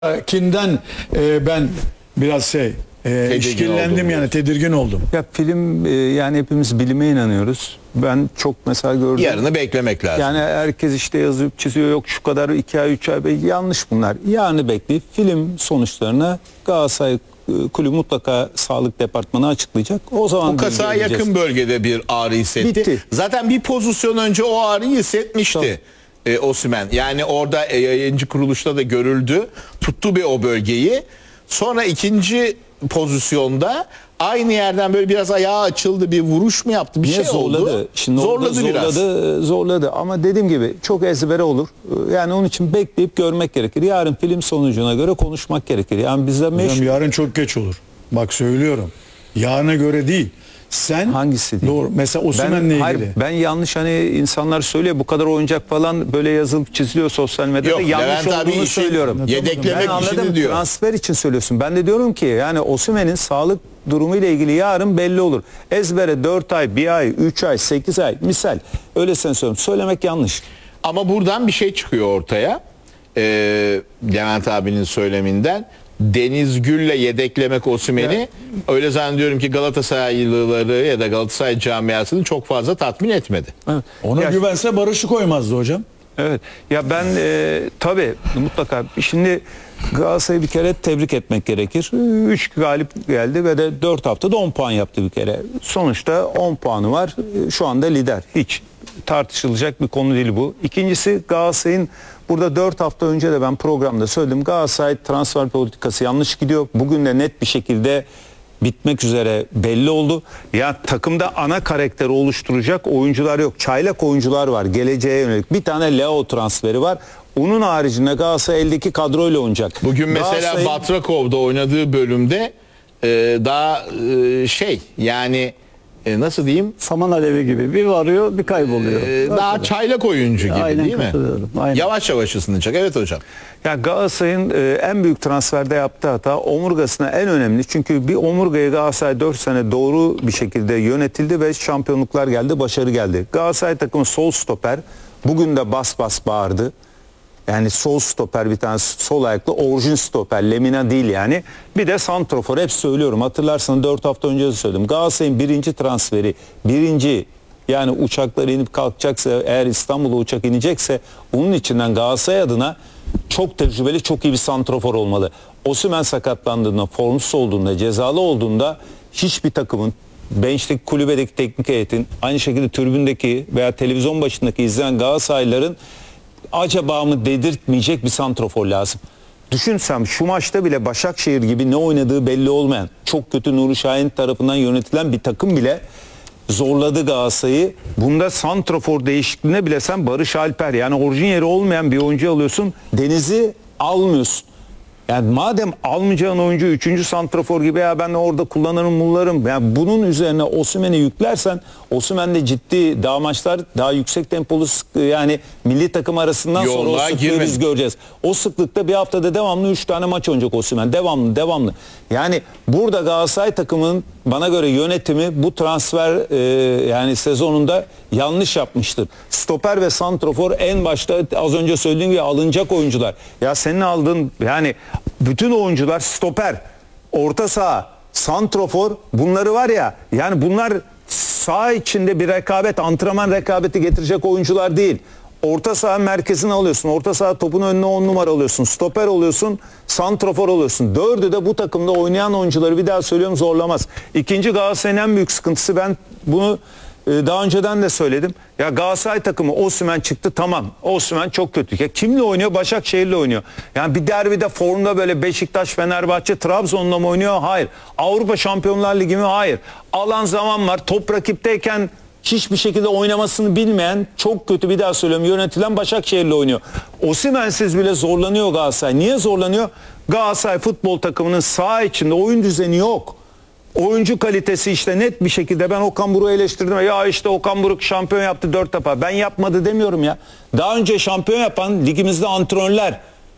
Kinden ben biraz işkillendim yani tedirgin oldum. Ya film yani hepimiz bilime inanıyoruz. Ben çok mesela gördüm. Yarını beklemek lazım. Yani herkes işte yazıp çiziyor, yok şu kadar 2 ay 3 ay yanlış bunlar. Yarını bekleyip film sonuçlarına Galatasaray kulübü mutlaka sağlık departmanı açıklayacak. O zaman o kasaya yakın bölgede bir ağrı hissetti. Bitti. Zaten bir pozisyon önce o ağrıyı hissetmişti. Osimhen. Yani orada yayıncı kuruluşta da görüldü. Tuttu bir o bölgeyi. Sonra ikinci pozisyonda aynı yerden böyle biraz ayağı açıldı, bir vuruş mu yaptı, bir Niye şey zorladı? oldu. Şimdi zorladı biraz. Zorladı ama dediğim gibi çok ezbere olur. Yani onun için bekleyip görmek gerekir. Yarın film sonucuna göre konuşmak gerekir. Yani bizde Hocam yarın çok geç olur. Bak söylüyorum. Yarına göre değil. Sen hangisi değil? Doğru. Mesela Osimhen'le ilgili. Ben yanlış, hani insanlar söylüyor bu kadar oyuncak falan böyle yazılıp çiziliyor sosyal medyada. Yok, yanlış Levent abi olduğunu işin söylüyorum. yedeklemek Ben işini anladım, diyor. transfer için söylüyorsun. Ben de diyorum ki yani Osimhen'in sağlık durumu ile ilgili yarın belli olur. Ezbere 4 ay, 1 ay, 3 ay, 8 ay misal öylesine söylüyorum. Söylemek yanlış. Ama buradan bir şey çıkıyor ortaya. Levent abinin söyleminden. Deniz Gül'le yedeklemek Osimhen'i öyle zannediyorum ki Galatasaraylıları ya da Galatasaray camiasını çok fazla tatmin etmedi. Evet. Ona güvense Barış'ı koymazdı hocam. Evet. Ya ben tabii mutlaka şimdi Galatasaray'ı bir kere tebrik etmek gerekir. 3 galip geldi ve de 4 haftada 10 puan yaptı bir kere. Sonuçta 10 puanı var. Şu anda lider. Hiç tartışılacak bir konu değil bu. İkincisi Galatasaray'ın burada 4 hafta önce de ben programda söyledim. Galatasaray transfer politikası yanlış gidiyor. Bugün de net bir şekilde bitmek üzere belli oldu. Ya takımda ana karakteri oluşturacak oyuncular yok. Çaylak oyuncular var geleceğe yönelik. Bir tane Leo transferi var. Onun haricinde Galatasaray eldeki kadroyla oynayacak. Bugün mesela Batrakov'da oynadığı bölümde daha yani nasıl diyeyim? Saman alevi gibi bir varıyor bir kayboluyor. Daha çaylak oyuncu gibi Aynen, değil mi? Aynen. Yavaş yavaş ısınacak. Evet hocam. Ya Galatasaray'ın en büyük transferde yaptığı hata omurgasına en önemli. Çünkü bir omurgayı Galatasaray 4 sene doğru bir şekilde yönetildi ve şampiyonluklar geldi, başarı geldi. Galatasaray takımı sol stoper bugün de bas bas bağırdı. Yani sol stoper, bir tane sol ayaklı orijin stoper, Lemina değil yani. Bir de santrofor, hep söylüyorum, hatırlarsanız 4 hafta önce de söyledim. Galatasaray'ın birinci transferi, yani uçaklar inip kalkacaksa, eğer İstanbul'a uçak inecekse onun içinden Galatasaray adına çok tecrübeli, çok iyi bir santrofor olmalı. Osimhen sakatlandığında, formsuz olduğunda, cezalı olduğunda hiçbir takımın, bençteki, kulübedeki teknik heyetin, aynı şekilde tribündeki veya televizyon başındaki izleyen Galatasaraylıların acaba mı dedirtmeyecek bir santrofor lazım. Düşünsem şu maçta bile Başakşehir gibi ne oynadığı belli olmayan, çok kötü Nuri Şahin tarafından yönetilen bir takım bile zorladı Galatasaray'ı. Bunda santrofor değişikliğine bile sen Barış Alper, yani orijin yeri olmayan bir oyuncu alıyorsun. Deniz'i almıyorsun. Yani madem almayacağın oyuncu 3. santrafor gibi, ya ben de orada kullanırım mullarım. Yani bunun üzerine Osimhen'i yüklersen, Osimhen'de ciddi daha maçlar, daha yüksek tempolu yani milli takım arasından sonra o sıklığı biz göreceğiz. O sıklıkta bir haftada devamlı 3 tane maç oynayacak Osimhen. Devamlı. Yani burada Galatasaray takımının bana göre yönetimi bu transfer yani sezonunda yanlış yapmıştır. Stoper ve santrofor en başta az önce söylediğim gibi alınacak oyuncular. Ya senin aldığın yani bütün oyuncular stoper, orta saha, santrofor, bunları var ya, yani bunlar saha içinde bir rekabet, antrenman rekabeti getirecek oyuncular değil. Orta saha merkezine alıyorsun. Orta saha topun önüne 10 numara alıyorsun. Stoper oluyorsun. Santrofor oluyorsun. 4'ü de bu takımda oynayan oyuncuları, bir daha söylüyorum, zorlamaz. İkinci, Galatasaray'ın en büyük sıkıntısı, ben bunu daha önceden de söyledim. Ya Galatasaray takımı Osimhen çıktı, tamam. Osimhen çok kötü. Ya kimle oynuyor? Başakşehir'le oynuyor. Yani bir derbide formda böyle Beşiktaş, Fenerbahçe, Trabzon'la mı oynuyor? Hayır. Avrupa Şampiyonlar Ligi mi? Hayır. Alan zaman var. Top rakipteyken hiçbir şekilde oynamasını bilmeyen, çok kötü, bir daha söylüyorum, yönetilen Başakşehir'le oynuyor. Osimhen'siz bile zorlanıyor Galatasaray. Niye zorlanıyor? Galatasaray futbol takımının saha içinde oyun düzeni yok. Oyuncu kalitesi işte net bir şekilde, ben Okan Buruk'u eleştirdim. Ya işte Okan Buruk şampiyon yaptı 4 defa. Ben yapmadı demiyorum ya. Daha önce şampiyon yapan ligimizde antrenörler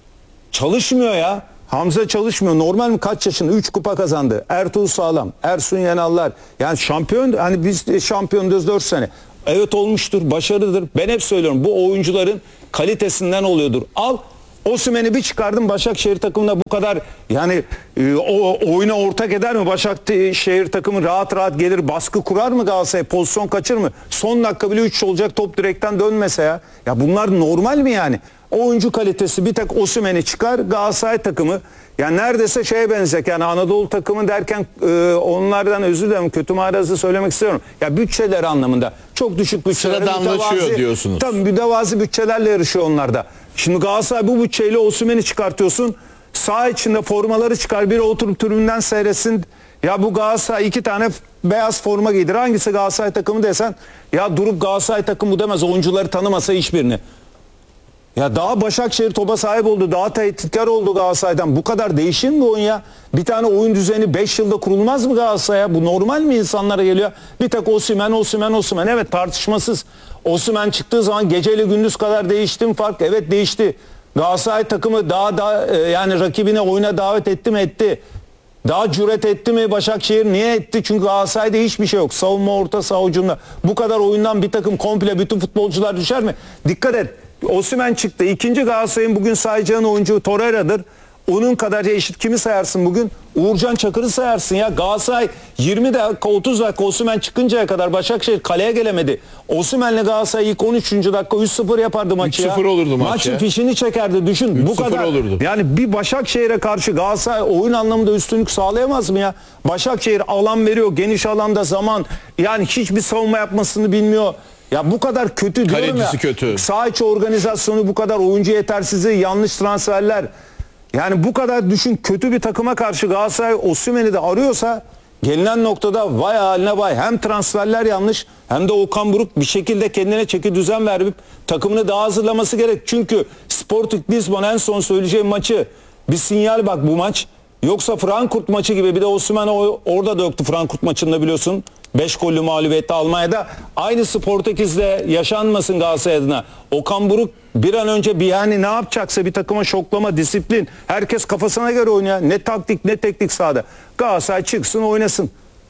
çalışmıyor ya. Hamza çalışmıyor. Normal mi? Kaç yaşında? 3 kupa kazandı. Ertuğrul Sağlam, Ersun Yanallar. Yani şampiyon, hani biz şampiyon diyoruz 4 sene. Evet olmuştur, başarılıdır. Ben hep söylüyorum, bu oyuncuların kalitesinden oluyordur. Al Osimhen'i bir çıkardım, Başakşehir takımında bu kadar yani o oyuna ortak eder mi? Başakşehir takımı rahat rahat gelir, baskı kurar mı Galatasaray? Pozisyon kaçırır mı? Son dakika bile 3 olacak, top direkten dönmese ya. Ya bunlar normal mi yani? Oyuncu kalitesi bir tek Osimhen'i çıkar, Galatasaray takımı yani neredeyse şeye benzeyecek, yani Anadolu takımı derken onlardan özür dilerim, kötü marazı söylemek istiyorum. Ya bütçeler anlamında çok düşük bütçeler. Sıradanlaşıyor diyorsunuz. Tabii mütevazi bütçelerle yarışıyor onlar da. Şimdi Galatasaray bu bütçeyle Osimhen'i çıkartıyorsun. Saha içinde formaları çıkar, biri oturup tribünden seyretsin. Ya bu Galatasaray 2 tane beyaz forma giydir. Hangisi Galatasaray takımı desen, ya durup Galatasaray takımı bu demez. Oyuncuları tanımasa hiçbirini. Ya daha Başakşehir topa sahip oldu. Daha tehditkar oldu Galatasaray'dan. Bu kadar değişir mi oyun ya? Bir tane oyun düzeni 5 yılda kurulmaz mı Galatasaray'a? Bu normal mi insanlara geliyor? Bir tek Osimhen. Evet, tartışmasız. Osimhen çıktığı zaman geceyle gündüz kadar değişti mi fark? Evet, değişti. Galatasaray takımı daha yani rakibine oyuna davet etti mi? Etti. Daha cüret etti mi Başakşehir? Niye etti? Çünkü Galatasaray'da hiçbir şey yok. Savunma, orta saha, hücumda. Bu kadar oyundan bir takım komple bütün futbolcular düşer mi? Dikkat et. Osimhen çıktı. İkinci Galatasaray'ın bugün sayacağın oyuncu Torreira'dır. Onun kadar eşit kimi sayarsın bugün? Uğurcan Çakır'ı sayarsın ya. Galatasaray 20 dakika 30 dakika Osimhen çıkıncaya kadar Başakşehir kaleye gelemedi. Osimhen'le Galatasaray ilk 13. dakika 3-0 yapardı maçı ya. 3-0 olurdu maç Maçın ya. fişini çekerdi, düşün. Bu 3-0 kadar olurdu. yani bir Başakşehir'e karşı Galatasaray oyun anlamında üstünlük sağlayamaz mı ya? Başakşehir alan veriyor, geniş alanda zaman, yani hiçbir savunma yapmasını bilmiyor. Ya bu kadar kötü diyorum ya. Kalecisi kötü. Saha içi organizasyonu bu kadar, oyuncu yetersizliği, yanlış transferler. Yani bu kadar düşün, kötü bir takıma karşı Galatasaray Osimhen'i de arıyorsa gelinen noktada vay haline vay. Hem transferler yanlış hem de Okan Buruk bir şekilde kendine çeki düzen verip takımını daha hazırlaması gerek. Çünkü Sporting Lisbon en son söyleyeceğim maçı bir sinyal, bak bu maç. Yoksa Frankfurt maçı gibi, bir de Osimhen orada da yoktu Frankfurt maçında biliyorsun. 5 gollü mağlubiyette Almanya'da. Aynısı Portekiz'de yaşanmasın Galatasaray adına. Okan Buruk bir an önce bir, yani ne yapacaksa bir takıma şoklama, disiplin. Herkes kafasına göre oynuyor. Ne taktik ne teknik sahada. Galatasaray çıksın oynasın.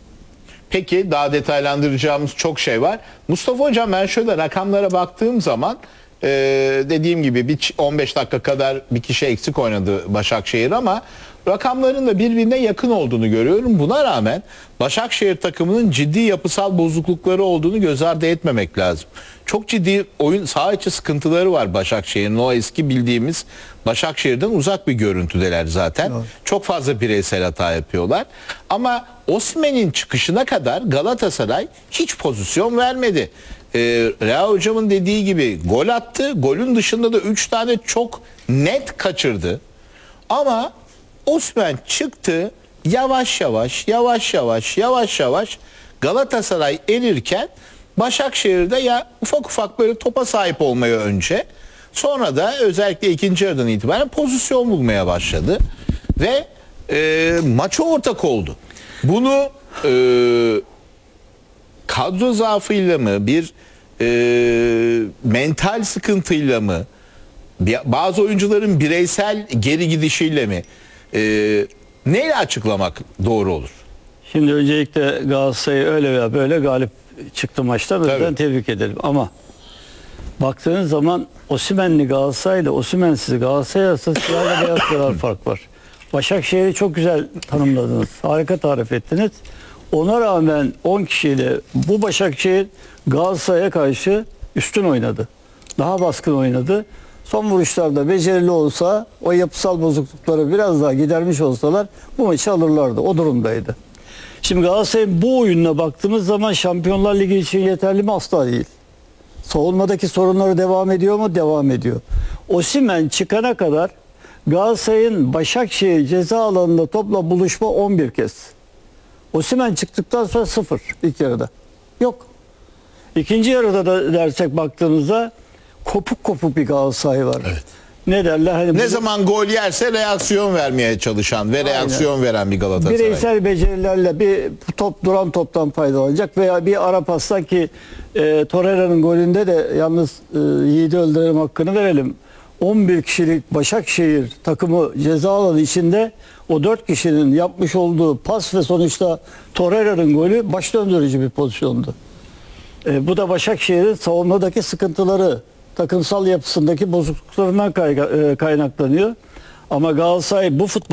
Peki, daha detaylandıracağımız çok şey var. Mustafa Hocam, ben şöyle rakamlara baktığım zaman dediğim gibi bir 15 dakika kadar bir kişi eksik oynadı Başakşehir ama rakamların da birbirine yakın olduğunu görüyorum. Buna rağmen Başakşehir takımının ciddi yapısal bozuklukları olduğunu göz ardı etmemek lazım. Çok ciddi oyun saha içi sıkıntıları var Başakşehir'in. O eski bildiğimiz Başakşehir'den uzak bir görüntüdeler zaten. Evet. Çok fazla bireysel hata yapıyorlar. Ama Osimhen'in çıkışına kadar Galatasaray hiç pozisyon vermedi. Rea Hocam'ın dediği gibi gol attı. Golün dışında da 3 tane çok net kaçırdı. Ama Osimhen çıktı, yavaş yavaş Galatasaray erirken Başakşehir'de ya ufak ufak böyle topa sahip olmaya önce, sonra da özellikle ikinci yarıdan itibaren pozisyon bulmaya başladı ve maça ortak oldu. Bunu kadro zaafıyla mı, bir mental sıkıntıyla mı, bazı oyuncuların bireysel geri gidişiyle mi, neyle açıklamak doğru olur? Şimdi öncelikle Galatasaray öyle veya böyle galip çıktı maçta. Ben tebrik ederim. Ama baktığınız zaman Osimhen'li Galatasaray ile Osimhen'siz Galatasaray arasında siyahla beyaz kadar fark var. Başakşehir'i çok güzel tanımladınız. Harika tarif ettiniz. Ona rağmen 10 kişiyle bu Başakşehir Galatasaray'a karşı üstün oynadı. Daha baskın oynadı. Son vuruşlarda becerili olsa, o yapısal bozuklukları biraz daha gidermiş olsalar bu maçı alırlardı. O durumdaydı. Şimdi Galatasaray'ın bu oyununa baktığımız zaman Şampiyonlar Ligi için yeterli mi? Asla değil. Savunmadaki sorunları devam ediyor mu? Devam ediyor. Osimhen çıkana kadar Galatasaray'ın Başakşehir ceza alanında topla buluşma 11 kez. Osimhen çıktıktan sonra 0 ilk yarıda. Yok. İkinci yarıda da dersek baktığımızda kopuk bir Galatasaray var. Evet. Ne derler? Hani ne zaman gol yerse reaksiyon vermeye çalışan ve reaksiyon veren bir Galatasaray. Bireysel becerilerle bir duran toptan faydalanacak veya bir ara pasta ki Torreira'nın golünde de yalnız Yiğit'i öldürelim, hakkını verelim. 11 kişilik Başakşehir takımı ceza alanı içinde o 4 kişinin yapmış olduğu pas ve sonuçta Torreira'nın golü baş döndürücü bir pozisyondu. Bu da Başakşehir'in savunmadaki sıkıntıları takımsal yapısındaki bozukluklarından kaynaklanıyor. Ama Galatasaray bu futbol